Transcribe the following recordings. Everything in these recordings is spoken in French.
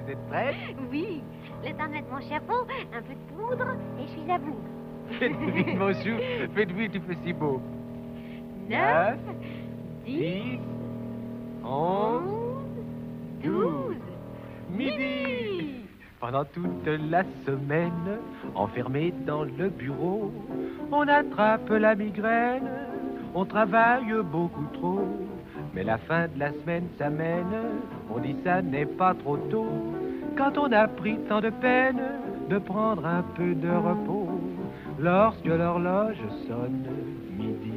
Vous êtes prête? Oui, le temps de mettre mon chapeau, un peu de poudre, et je suis à bout. Faites vite, mon chou. Faites vite, il fait si beau. 9, 10, 10, 11, 12, midi. Pendant toute la semaine, enfermé dans le bureau, on attrape la migraine, on travaille beaucoup trop. Mais la fin de la semaine s'amène, on dit ça n'est pas trop tôt. Quand on a pris tant de peine de prendre un peu de repos, lorsque l'horloge sonne midi.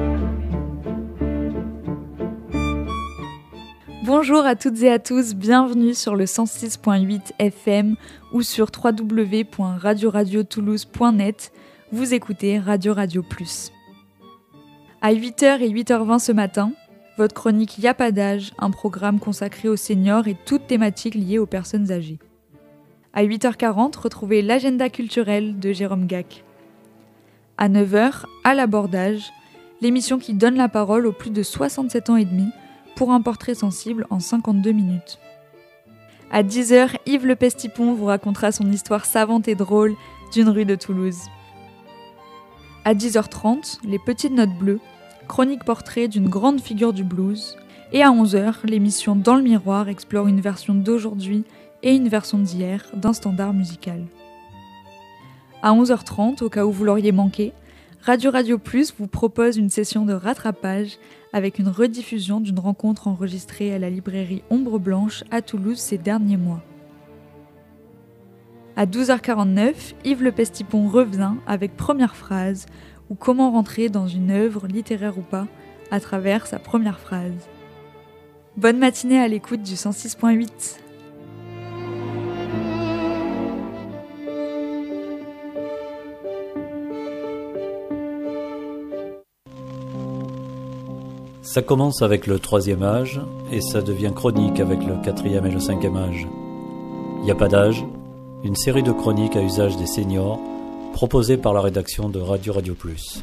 Bonjour à toutes et à tous, bienvenue sur le 106.8 FM ou sur www.radioradio-toulouse.net. Vous écoutez Radio Radio Plus. À 8h et 8h20 ce matin, votre chronique Y'a pas d'âge, un programme consacré aux seniors et toutes thématiques liées aux personnes âgées. À 8h40, retrouvez l'agenda culturel de Jérôme Gac. À 9h, à l'abordage, l'émission qui donne la parole aux plus de 67 ans et demi pour un portrait sensible en 52 minutes. À 10h, Yves Le Pestipon vous racontera son histoire savante et drôle d'une rue de Toulouse. À 10h30, les petites notes bleues, chronique portrait d'une grande figure du blues. Et à 11h, l'émission Dans le miroir explore une version d'aujourd'hui et une version d'hier d'un standard musical. À 11h30, au cas où vous l'auriez manqué, Radio Radio Plus vous propose une session de rattrapage avec une rediffusion d'une rencontre enregistrée à la librairie Ombre Blanche à Toulouse ces derniers mois. À 12h49, Yves Le Pestipon revient avec Première phrase, ou comment rentrer dans une œuvre littéraire ou pas à travers sa première phrase. Bonne matinée à l'écoute du 106.8. Ça commence avec le 3e âge et ça devient chronique avec le 4e et le 5e âge. Y a pas d'âge, une série de chroniques à usage des seniors proposée par la rédaction de Radio Radio Plus.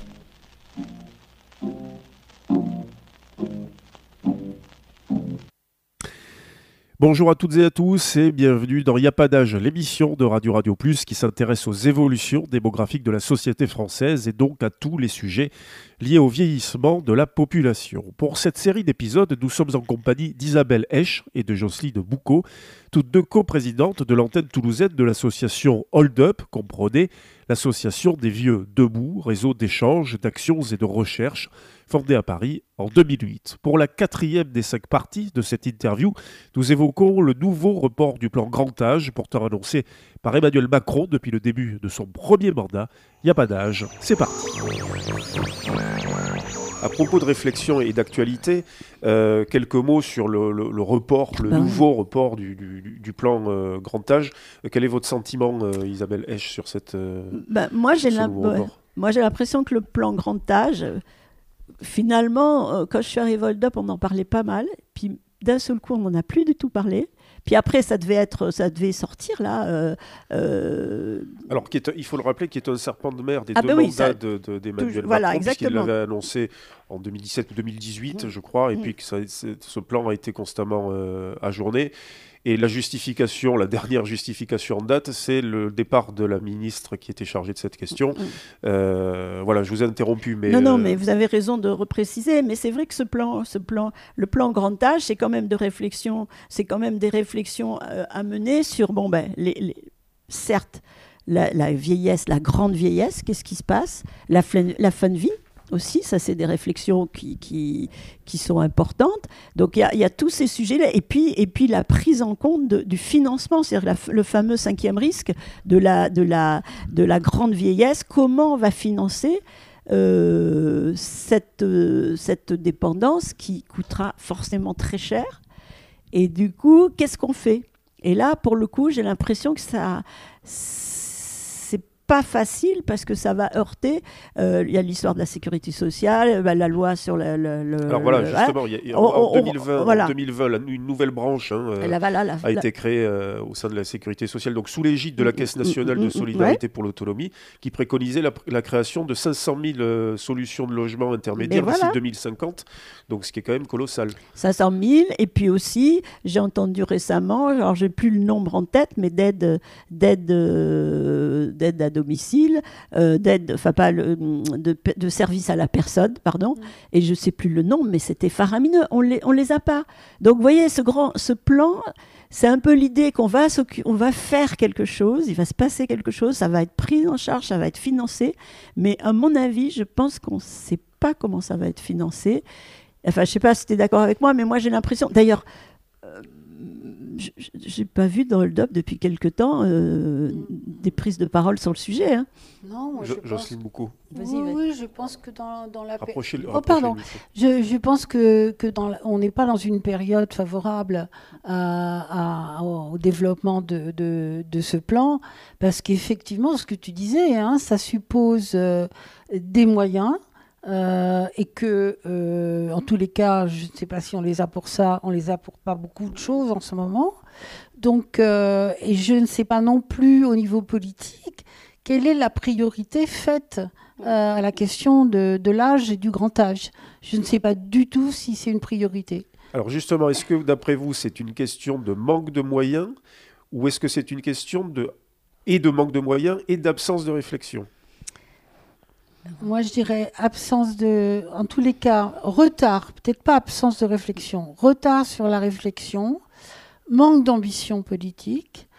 Bonjour à toutes et à tous et bienvenue dans Y'a pas d'âge, l'émission de Radio Radio Plus qui s'intéresse aux évolutions démographiques de la société française et donc à tous les sujets liés au vieillissement de la population. Pour cette série d'épisodes, nous sommes en compagnie d'Isabelle Esch et de Jocelyne Boucaud, toutes deux coprésidentes de l'antenne toulousaine de l'association Hold Up, comprenez l'association des vieux debout, réseau d'échanges, d'actions et de recherche, fondée à Paris en 2008. Pour la 4e des 5 parties de cette interview, nous évoquons le nouveau report du plan grand âge, pourtant annoncé par Emmanuel Macron depuis le début de son premier mandat. Il n'y a pas d'âge, c'est parti. À propos de réflexion et d'actualité, quelques mots sur le report, le nouveau report du plan grand âge. Quel est votre sentiment, Isabelle Esch, sur cette moi, j'ai l'impression que le plan grand âge, finalement, quand je suis arrivée à Hold Up, on en parlait pas mal. Puis d'un seul coup, on n'en a plus du tout parlé. Puis après, ça devait sortir là. Alors, il faut le rappeler, qui est un serpent de mer des deux mandats d'Emmanuel Macron, puisqu'il l'avait annoncé en 2017 ou 2018, je crois, et puis que ce plan a été constamment ajourné. Et la dernière justification en date, c'est le départ de la ministre qui était chargée de cette question. Voilà, je vous ai interrompu, mais... Non, mais vous avez raison de repréciser, mais c'est vrai que le plan grand âge, c'est quand même des réflexions à mener sur, certes, la vieillesse, la grande vieillesse, qu'est-ce qui se passe, la fin de vie, aussi, ça c'est des réflexions qui sont importantes. Donc il y a tous ces sujets-là, et puis la prise en compte du financement, c'est-à-dire le fameux 5e risque de la grande vieillesse. Comment on va financer cette dépendance qui coûtera forcément très cher, et du coup qu'est-ce qu'on fait? Et là pour le coup j'ai l'impression que ça c'est pas facile parce que ça va heurter. Il y a l'histoire de la sécurité sociale, la loi sur Alors voilà, justement, en 2020, une nouvelle branche a été créée au sein de la sécurité sociale, donc sous l'égide de la Caisse nationale de solidarité pour l'autonomie, qui préconisait la création de 500 000 solutions de logement intermédiaires d'ici 2050, donc ce qui est quand même colossal. 500 000, et puis aussi, j'ai entendu récemment, alors j'ai plus le nombre en tête, mais d'aide à domicile, de service à la personne, pardon, et je sais plus le nom, mais c'était faramineux, on les a pas. Donc vous voyez, ce plan, c'est un peu l'idée qu'on va faire quelque chose, il va se passer quelque chose, ça va être pris en charge, ça va être financé, mais à mon avis, je pense qu'on ne sait pas comment ça va être financé. Enfin, je ne sais pas si tu es d'accord avec moi, mais moi j'ai l'impression, d'ailleurs, je n'ai pas vu dans le DOP depuis quelque temps des prises de parole sur le sujet. Hein. Non, moi Jocelyne Boucaud. Oui, je pense que dans la pardon. Je pense que on n'est pas dans une période favorable au développement de ce plan, parce qu'effectivement, ce que tu disais, hein, ça suppose des moyens. Et que, en tous les cas, je ne sais pas si on les a pour ça, on les a pour pas beaucoup de choses en ce moment. Donc, et je ne sais pas non plus au niveau politique quelle est la priorité faite à la question de l'âge et du grand âge. Je ne sais pas du tout si c'est une priorité. Alors justement, est-ce que d'après vous, c'est une question de manque de moyens, ou est-ce que c'est une question de manque de moyens et d'absence de réflexion ? Moi, je dirais en tous les cas, retard, peut-être pas absence de réflexion, retard sur la réflexion, manque d'ambition politique